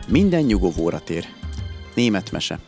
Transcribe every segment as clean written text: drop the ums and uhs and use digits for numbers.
Minden nyugovóra tér. Német mese.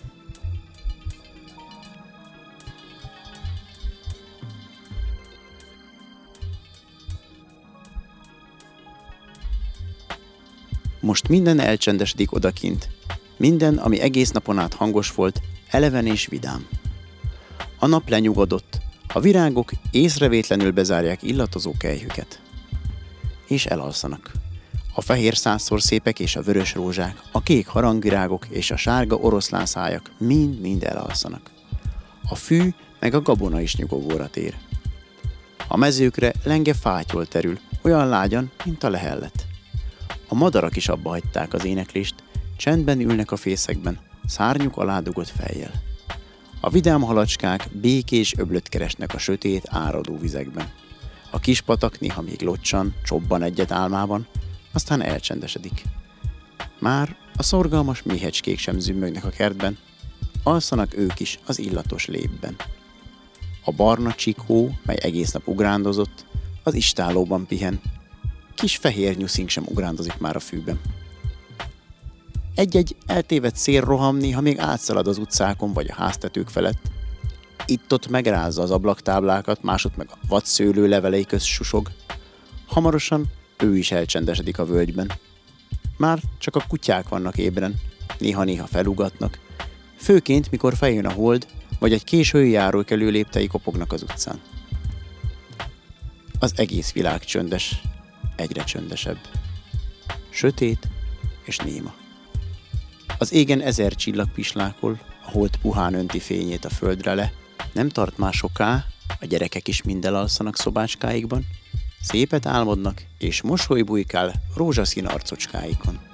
Most minden elcsendesedik odakint. Minden, ami egész napon át hangos volt, eleven és vidám. A nap lenyugodott, a virágok észrevétlenül bezárják illatozó kelyhüket. És elalszanak. A fehér százszor szépek és a vörös rózsák, a kék harangvirágok és a sárga oroszlánszájak mind-mind elalszanak. A fű meg a gabona is nyugovóra tér. A mezőkre lenge fátyol terül, olyan lágyan, mint a lehellet. A madarak is abba hagyták az éneklést, csendben ülnek a fészekben, szárnyuk alá dugott fejjel. A vidám halacskák békés öblöt keresnek a sötét, áradó vizekben. A kis patak néha még locsan, csobban egyet álmában, aztán elcsendesedik. Már a szorgalmas méhecskék sem zümmögnek a kertben, alszanak ők is az illatos lépben. A barna csikó, mely egész nap ugrándozott, az istállóban pihen. Kis fehér nyuszink sem ugrándozik már a fűben. Egy-egy eltévedt szélroham néha még átszalad az utcákon vagy a háztetők felett. Itt-ott megrázza az ablaktáblákat, másod meg a vadszőlő levelei közt susog. Hamarosan ő is elcsendesedik a völgyben. Már csak a kutyák vannak ébren, néha-néha felugatnak, főként mikor feljön a hold, vagy egy késői járókelő léptei kopognak az utcán. Az egész világ csöndes, egyre csöndesebb. Sötét és néma. Az égen 1000 csillag pislákol, a hold puhán önti fényét a földre le. Nem tart már soká, a gyerekek is mind elalszanak szobácskáikban, szépet álmodnak, és mosoly bujkál rózsaszín arcocskáikon.